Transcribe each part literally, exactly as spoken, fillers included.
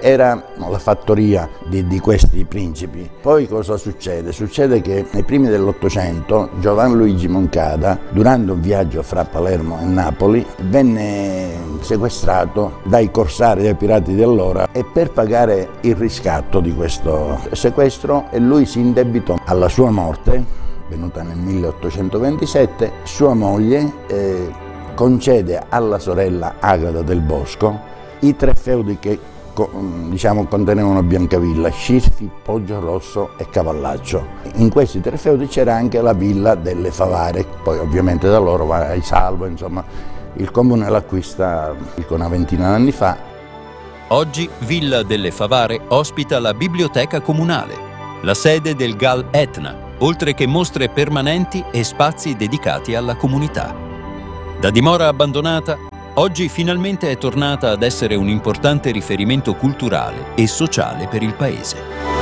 era la fattoria di, di questi principi. Poi cosa succede? Succede che nei primi dell'Ottocento Giovan Luigi Moncada, durante un viaggio fra Palermo e Napoli, venne sequestrato dai corsari, dai pirati di allora, e per pagare il riscatto di questo sequestro lui si indebitò. Alla sua morte, venuta nel milleottocentoventisette, sua moglie eh, concede alla sorella Agata del Bosco i tre feudi che diciamo contenevano Biancavilla: Scirfi, Poggiogrosso e Cavallaccio. In questi tre feudi c'era anche la villa delle Favare, poi ovviamente da loro va ai Salvo, insomma il comune l'acquista una ventina d'anni fa. Oggi Villa delle Favare ospita la biblioteca comunale, la sede del G A L Etna, oltre che mostre permanenti e spazi dedicati alla comunità. Da dimora abbandonata, oggi finalmente è tornata ad essere un importante riferimento culturale e sociale per il paese.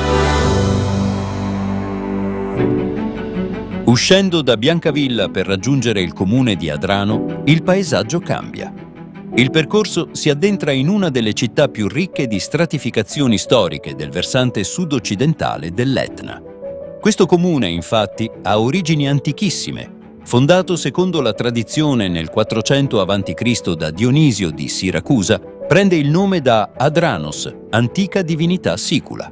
Uscendo da Biancavilla per raggiungere il comune di Adrano, il paesaggio cambia. Il percorso si addentra in una delle città più ricche di stratificazioni storiche del versante sud-occidentale dell'Etna. Questo comune, infatti, ha origini antichissime. Fondato secondo la tradizione nel quattrocento avanti Cristo da Dionisio di Siracusa, prende il nome da Adranos, antica divinità sicula.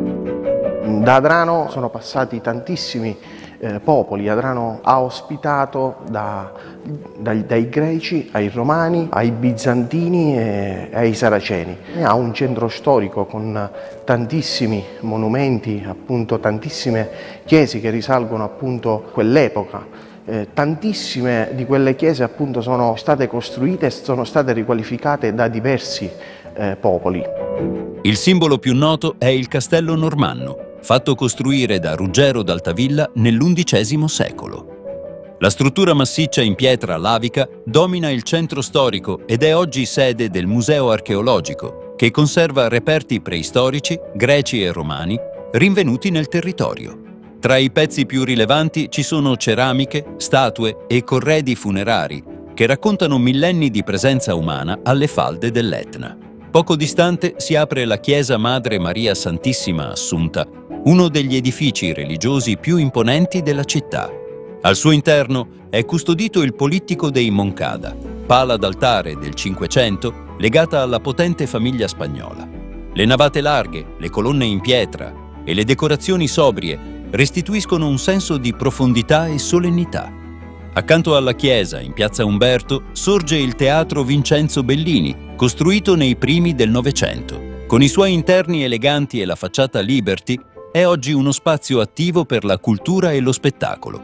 Da Adrano sono passati tantissimi eh, popoli. Adrano ha ospitato da, dai, dai greci ai romani, ai bizantini e ai saraceni. Ha un centro storico con tantissimi monumenti, appunto tantissime chiese che risalgono appunto a quell'epoca. Eh, tantissime di quelle chiese appunto sono state costruite e sono state riqualificate da diversi eh, popoli. Il simbolo più noto è il castello normanno, fatto costruire da Ruggero d'Altavilla nell'undicesimo secolo. La struttura massiccia in pietra lavica domina il centro storico ed è oggi sede del Museo Archeologico, che conserva reperti preistorici, greci e romani, rinvenuti nel territorio. Tra i pezzi più rilevanti ci sono ceramiche, statue e corredi funerari che raccontano millenni di presenza umana alle falde dell'Etna. Poco distante si apre la chiesa Madre Maria Santissima Assunta, uno degli edifici religiosi più imponenti della città. Al suo interno è custodito il Polittico dei Moncada, pala d'altare del Cinquecento legata alla potente famiglia spagnola. Le navate larghe, le colonne in pietra e le decorazioni sobrie restituiscono un senso di profondità e solennità. Accanto alla chiesa, in piazza Umberto, sorge il Teatro Vincenzo Bellini, costruito nei primi del Novecento. Con i suoi interni eleganti e la facciata Liberty, è oggi uno spazio attivo per la cultura e lo spettacolo.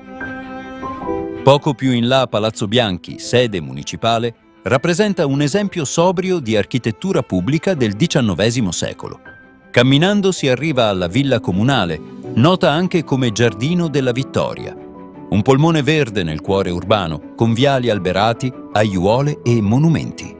Poco più in là Palazzo Bianchi, sede municipale, rappresenta un esempio sobrio di architettura pubblica del diciannovesimo secolo. Camminando si arriva alla villa comunale, nota anche come Giardino della Vittoria, un polmone verde nel cuore urbano, con viali alberati, aiuole e monumenti.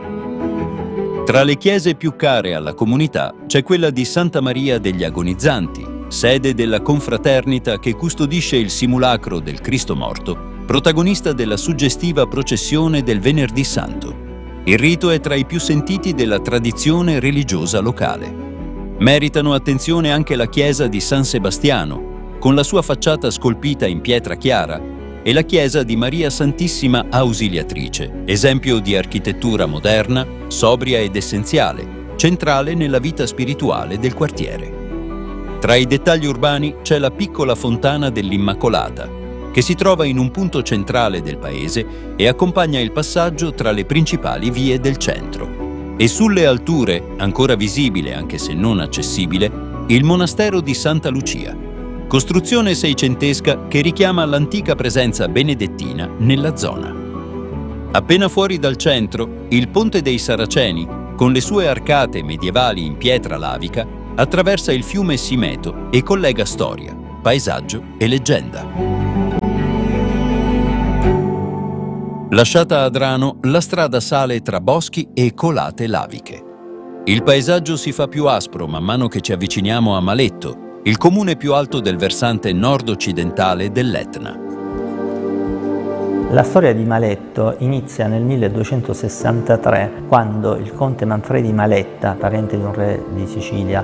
Tra le chiese più care alla comunità c'è quella di Santa Maria degli Agonizzanti, sede della confraternita che custodisce il simulacro del Cristo morto, protagonista della suggestiva processione del Venerdì Santo. Il rito è tra i più sentiti della tradizione religiosa locale. Meritano attenzione anche la chiesa di San Sebastiano, con la sua facciata scolpita in pietra chiara, e la chiesa di Maria Santissima Ausiliatrice, esempio di architettura moderna, sobria ed essenziale, centrale nella vita spirituale del quartiere. Tra i dettagli urbani c'è la piccola fontana dell'Immacolata, che si trova in un punto centrale del paese e accompagna il passaggio tra le principali vie del centro. E sulle alture, ancora visibile anche se non accessibile, il monastero di Santa Lucia, costruzione seicentesca che richiama l'antica presenza benedettina nella zona. Appena fuori dal centro, il Ponte dei Saraceni, con le sue arcate medievali in pietra lavica, attraversa il fiume Simeto e collega storia, paesaggio e leggenda. Lasciata Adrano, la strada sale tra boschi e colate laviche. Il paesaggio si fa più aspro man mano che ci avviciniamo a Maletto, il comune più alto del versante nord-occidentale dell'Etna. La storia di Maletto inizia nel milleduecentosessantatré, quando il conte Manfredi Maletta, parente di un re di Sicilia,